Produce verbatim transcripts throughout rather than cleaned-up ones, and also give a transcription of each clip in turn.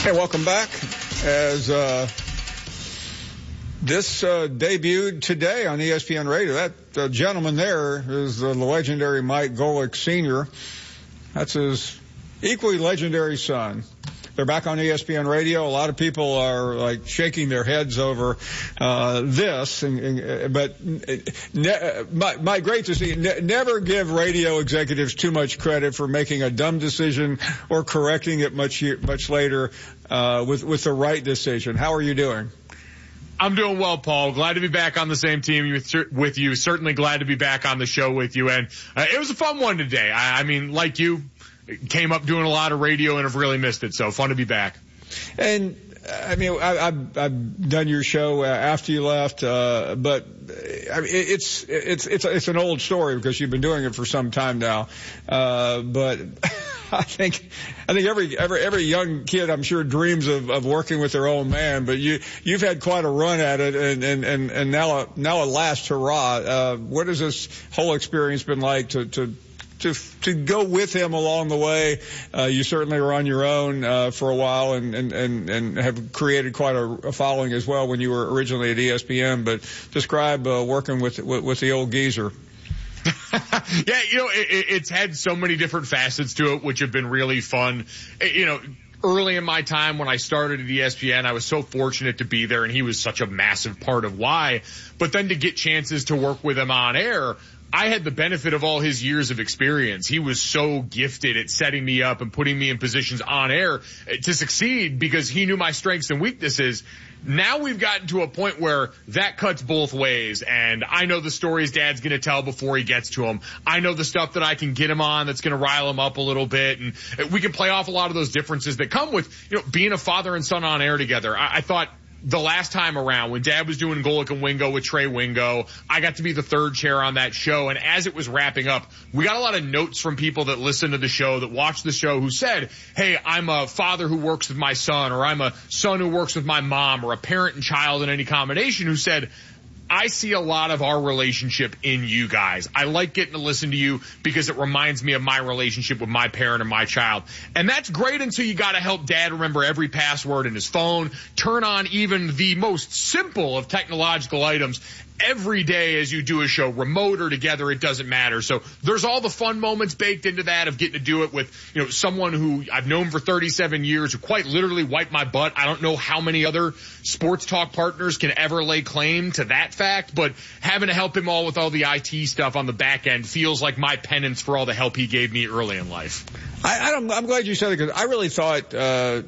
Hey, welcome back. As uh, this uh, debuted today on E S P N Radio, that uh, gentleman there is uh, the legendary Mike Golic Senior That's his equally legendary son. They're back on E S P N Radio. A lot of people are like shaking their heads over uh, this, and, and, but ne- my, my great to see. Ne- never give radio executives too much credit for making a dumb decision or correcting it much much later uh, with with the right decision. How are you doing? I'm doing well, Paul. Glad to be back on the same team with, with you. Certainly glad to be back on the show with you. And uh, it was a fun one today. I, I mean, like you. Came up doing a lot of radio and have really missed it, so fun to be back. And I mean, I, I've, I've done your show after you left, uh, but I mean, it's it's it's it's an old story because you've been doing it for some time now. Uh, but I think I think every every every young kid, I'm sure, dreams of, of working with their old man. But you you've had quite a run at it, and and and, and now now a last hurrah. Uh, what has this whole experience been like to to To, to go with him along the way? Uh, you certainly were on your own uh, for a while and, and, and, and have created quite a, a following as well when you were originally at E S P N. But describe uh, working with, with with the old geezer. Yeah, you know, it, it's had so many different facets to it, which have been really fun. You know, early in my time when I started at E S P N, I was so fortunate to be there, and he was such a massive part of why. But then to get chances to work with him on air, I had the benefit of all his years of experience. He was so gifted at setting me up and putting me in positions on air to succeed because he knew my strengths and weaknesses. Now we've gotten to a point where that cuts both ways, and I know the stories Dad's going to tell before he gets to them. I know the stuff that I can get him on that's going to rile him up a little bit, and we can play off a lot of those differences that come with, you know, being a father and son on air together. I, I thought the last time around when Dad was doing Golic and Wingo with Trey Wingo, I got to be the third chair on that show. And as it was wrapping up, we got a lot of notes from people that listen to the show, that watch the show, who said, hey, I'm a father who works with my son, or I'm a son who works with my mom, or a parent and child in any combination, who said, I see a lot of our relationship in you guys. I like getting to listen to you because it reminds me of my relationship with my parent and my child. And that's great until you got to help Dad remember every password in his phone, turn on even the most simple of technological items every day as you do a show, remote or together, it doesn't matter. So there's all the fun moments baked into that of getting to do it with, you know, someone who I've known for thirty-seven years, who quite literally wiped my butt. I don't know how many other sports talk partners can ever lay claim to that fact, but having to help him all with all the I T stuff on the back end feels like my penance for all the help he gave me early in life. I, I don't, I'm glad you said it, because I really thought, uh,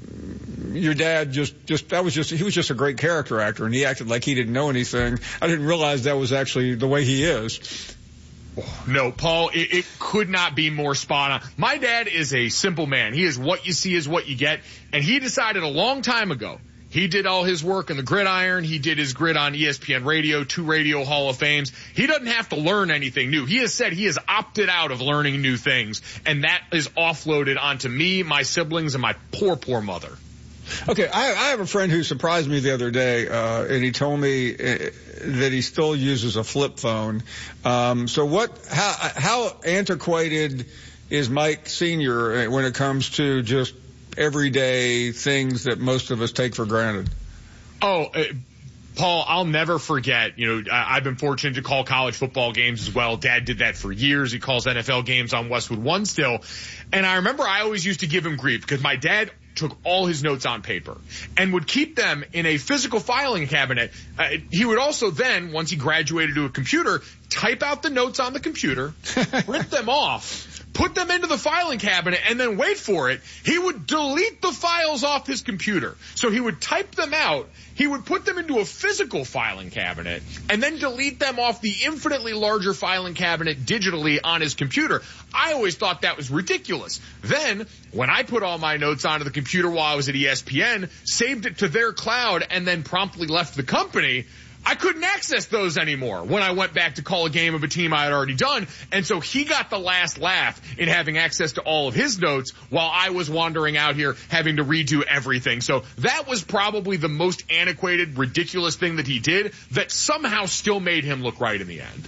your dad just, just, that was just, he was just a great character actor, and he acted like he didn't know anything. I didn't realize that was actually the way he is. No, Paul, it, it could not be more spot on. My dad is a simple man. He is what you see is what you get. And he decided a long time ago, he did all his work in the gridiron. He did his grid on E S P N Radio, two Radio Hall of Fames. He doesn't have to learn anything new. He has said he has opted out of learning new things. And that is offloaded onto me, my siblings, and my poor, poor mother. Okay, I, I have a friend who surprised me the other day, uh, and he told me uh, that he still uses a flip phone. Um, so what, how, how antiquated is Mike Senior when it comes to just everyday things that most of us take for granted? Oh, uh, Paul, I'll never forget, you know, I, I've been fortunate to call college football games as well. Dad did that for years. He calls N F L games on Westwood One still. And I remember I always used to give him grief because my dad took all his notes on paper and would keep them in a physical filing cabinet. Uh, he would also then, once he graduated to a computer, type out the notes on the computer, print them off, put them into the filing cabinet, and then wait for it. He would delete the files off his computer. So he would type them out, he would put them into a physical filing cabinet, and then delete them off the infinitely larger filing cabinet digitally on his computer. I always thought that was ridiculous. Then, when I put all my notes onto the computer while I was at E S P N, saved it to their cloud, and then promptly left the company, I couldn't access those anymore when I went back to call a game of a team I had already done. And so he got the last laugh in having access to all of his notes while I was wandering out here having to redo everything. So that was probably the most antiquated, ridiculous thing that he did that somehow still made him look right in the end.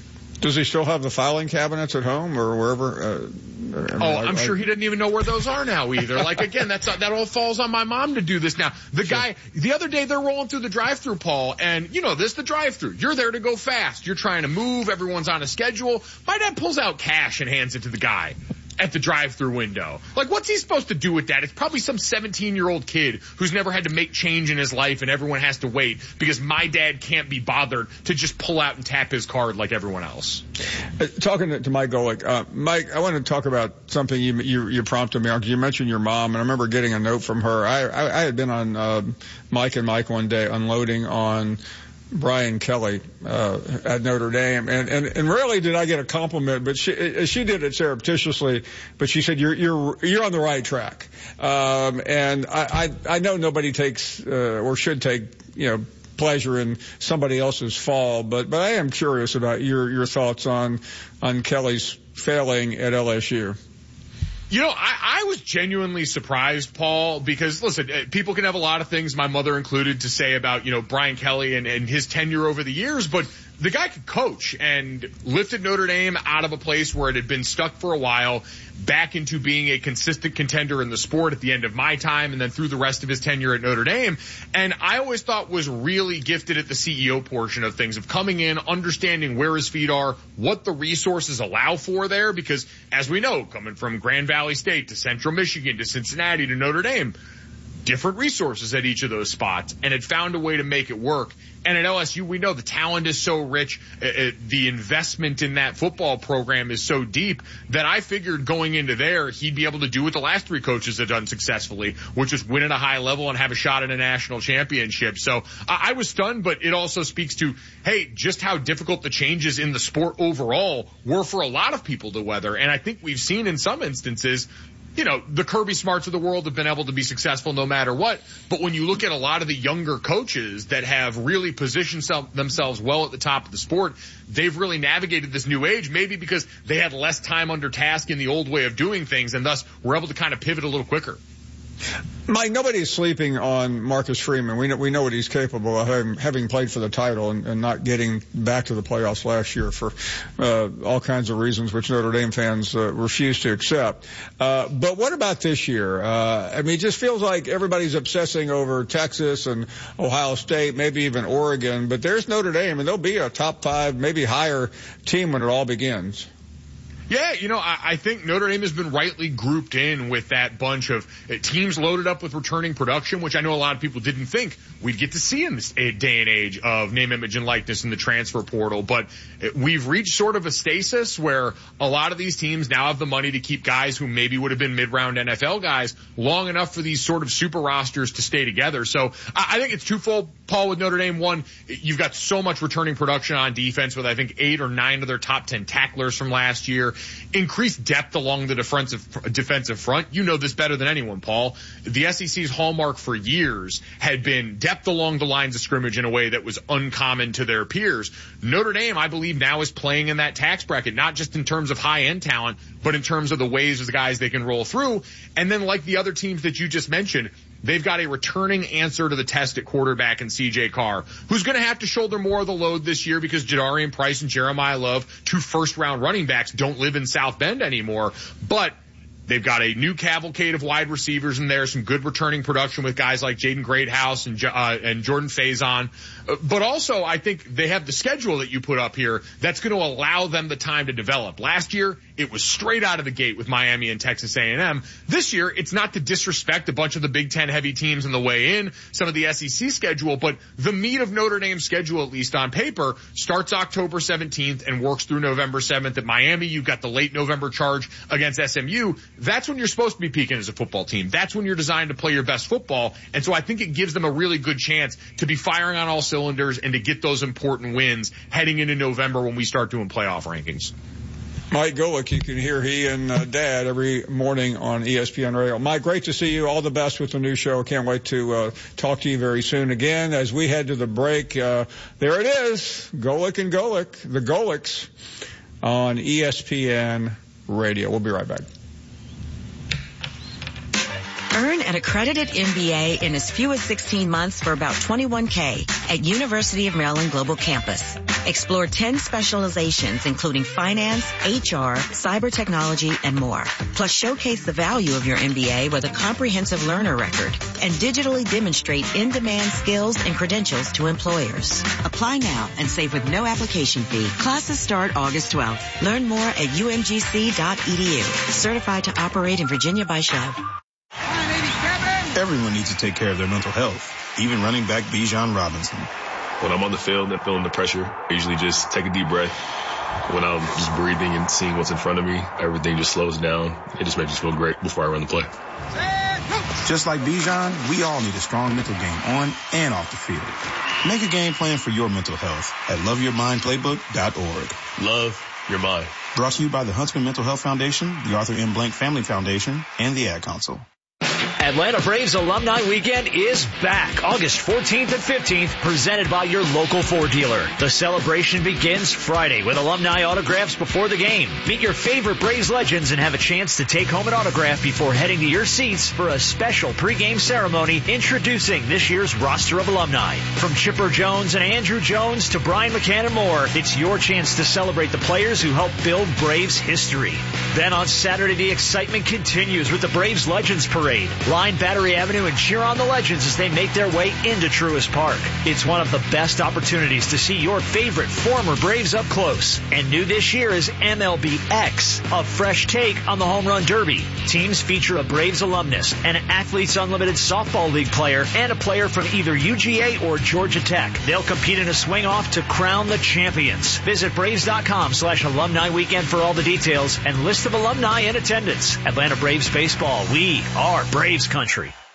Does he still have the filing cabinets at home or wherever? Uh, oh, I, I'm I, sure he doesn't even know where those are now either. Like, again, that's that all falls on my mom to do this now. The sure. guy, the other day they're rolling through the drive-through, Paul, and you know this, the drive-through. You're there to go fast. You're trying to move. Everyone's on a schedule. My dad pulls out cash and hands it to the guy at the drive-through window. Like, what's he supposed to do with that? It's probably some seventeen-year-old kid who's never had to make change in his life and everyone has to wait because my dad can't be bothered to just pull out and tap his card like everyone else. Uh, talking to, to Mike Golic, uh, Mike, I want to talk about something you, you, you prompted me on. You mentioned your mom, and I remember getting a note from her. I, I, I had been on uh, Mike and Mike one day unloading on Brian Kelly uh, at Notre Dame, and, and and rarely did I get a compliment, but she she did it surreptitiously. But she said you're you're you're on the right track, um, and I, I I know nobody takes uh, or should take you know pleasure in somebody else's fall, but but I am curious about your your thoughts on on Kelly's failing at L S U. You know, I, I was genuinely surprised, Paul, because, listen, people can have a lot of things, my mother included, to say about, you know, Brian Kelly and, and his tenure over the years, but the guy could coach and lifted Notre Dame out of a place where it had been stuck for a while back into being a consistent contender in the sport at the end of my time and then through the rest of his tenure at Notre Dame. And I always thought was really gifted at the C E O portion of things, of coming in, understanding where his feet are, what the resources allow for there, because as we know, coming from Grand Valley State to Central Michigan to Cincinnati to Notre Dame, different resources at each of those spots, and had found a way to make it work. And at L S U, we know the talent is so rich, uh, uh, the investment in that football program is so deep that I figured going into there, he'd be able to do what the last three coaches have done successfully, which is win at a high level and have a shot at a national championship. So I, I was stunned, but it also speaks to, hey, just how difficult the changes in the sport overall were for a lot of people to weather. And I think we've seen in some instances, you know, the Kirby Smarts of the world have been able to be successful no matter what. But when you look at a lot of the younger coaches that have really positioned self, themselves well at the top of the sport, they've really navigated this new age, maybe because they had less time under task in the old way of doing things and thus were able to kind of pivot a little quicker. Mike, nobody's sleeping on Marcus Freeman. We know, we know what he's capable of, having, having played for the title and, and not getting back to the playoffs last year for uh, all kinds of reasons, which Notre Dame fans uh, refuse to accept. Uh, but what about this year? Uh, I mean, it just feels like everybody's obsessing over Texas and Ohio State, maybe even Oregon. But there's Notre Dame, and they'll be a top five, maybe higher team when it all begins. Yeah, you know, I, I think Notre Dame has been rightly grouped in with that bunch of teams loaded up with returning production, which I know a lot of people didn't think we'd get to see in this day and age of name, image, and likeness in the transfer portal. But we've reached sort of a stasis where a lot of these teams now have the money to keep guys who maybe would have been mid-round N F L guys long enough for these sort of super rosters to stay together. So I, I think it's twofold, Paul, with Notre Dame. One, you've got so much returning production on defense with, I think, eight or nine of their top ten tacklers from last year. Increased depth along the defensive defensive front. You know this better than anyone, Paul. The S E C's hallmark for years had been depth along the lines of scrimmage in a way that was uncommon to their peers. Notre Dame, I believe, now is playing in that tax bracket, not just in terms of high-end talent, but in terms of the ways of the guys they can roll through. And then like the other teams that you just mentioned, they've got a returning answer to the test at quarterback in C J Carr, who's going to have to shoulder more of the load this year because Jadarian Price and Jeremiah Love, two first-round running backs, don't live in South Bend anymore. But they've got a new cavalcade of wide receivers in there, some good returning production with guys like Jaden Greathouse and, uh, and Jordan Faison. Uh, but also, I think they have the schedule that you put up here that's going to allow them the time to develop. Last year, it was straight out of the gate with Miami and Texas A and M. This year, it's not to disrespect a bunch of the Big Ten heavy teams on the way in, some of the S E C schedule, but the meat of Notre Dame's schedule, at least on paper, starts October seventeenth and works through November seventh. At Miami, you've got the late November charge against S M U. That's when you're supposed to be peaking as a football team. That's when you're designed to play your best football. And so I think it gives them a really good chance to be firing on all cylinders and to get those important wins heading into November when we start doing playoff rankings. Mike Golic, you can hear he and uh, Dad every morning on E S P N Radio. Mike, great to see you. All the best with the new show. Can't wait to uh, talk to you very soon again. As we head to the break, uh, there it is, Golic and Golic, the Golics on E S P N Radio. We'll be right back. Earn an accredited M B A in as few as sixteen months for about twenty-one K at University of Maryland Global Campus. Explore ten specializations, including finance, H R, cyber technology, and more. Plus, showcase the value of your M B A with a comprehensive learner record and digitally demonstrate in-demand skills and credentials to employers. Apply now and save with no application fee. Classes start August twelfth. Learn more at U M G C dot E D U. Certified to operate in Virginia by S H O. Everyone needs to take care of their mental health, even running back Bijan Robinson. When I'm on the field and feeling the pressure, I usually just take a deep breath. When I'm just breathing and seeing what's in front of me, everything just slows down. It just makes me feel great before I run the play. Just like Bijan, we all need a strong mental game on and off the field. Make a game plan for your mental health at love your mind playbook dot org. Love your mind. Brought to you by the Huntsman Mental Health Foundation, the Arthur M. Blank Family Foundation, and the Ad Council. Atlanta Braves Alumni Weekend is back August fourteenth and fifteenth, presented by your local Ford dealer. The celebration begins Friday with alumni autographs before the game. Meet your favorite Braves legends and have a chance to take home an autograph before heading to your seats for a special pregame ceremony introducing this year's roster of alumni. From Chipper Jones and Andrew Jones to Brian McCann and more, it's your chance to celebrate the players who helped build Braves history. Then on Saturday, the excitement continues with the Braves Legends Parade. Line Battery Avenue and cheer on the legends as they make their way into Truist Park. It's one of the best opportunities to see your favorite former Braves up close. And new this year is M L B X, a fresh take on the Home Run Derby. Teams feature a Braves alumnus, an Athletes Unlimited Softball League player, and a player from either U G A or Georgia Tech. They'll compete in a swing-off to crown the champions. Visit Braves.com slash alumni weekend for all the details and list of alumni in attendance. Atlanta Braves baseball. We are Braves country.